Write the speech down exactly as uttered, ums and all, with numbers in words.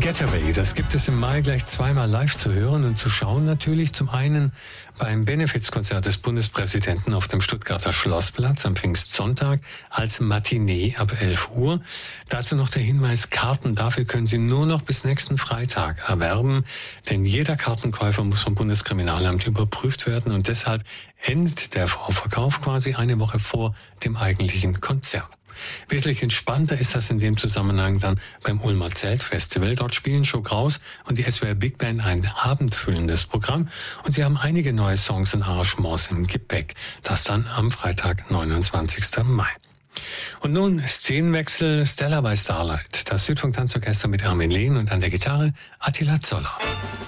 Getaway, das gibt es im Mai gleich zweimal live zu hören und zu schauen natürlich. Zum einen beim Benefizkonzert des Bundespräsidenten auf dem Stuttgarter Schlossplatz am Pfingstsonntag als Matinee ab elf Uhr. Dazu noch der Hinweis, Karten dafür können Sie nur noch bis nächsten Freitag erwerben, denn jeder Kartenkäufer muss vom Bundeskriminalamt überprüft werden und deshalb endet der Vorverkauf quasi eine Woche vor dem eigentlichen Konzert. Wesentlich entspannter ist das in dem Zusammenhang dann beim Ulmer Zeltfestival. Dort spielen Show Kraus und die S W R Big Band ein abendfüllendes Programm und sie haben einige neue Songs und Arrangements im Gepäck. Das dann am Freitag, neunundzwanzigsten Mai. Und nun Szenenwechsel, Stella bei Starlight. Das Südfunk Tanzorchester mit Armin Lehn und an der Gitarre Attila Zoller.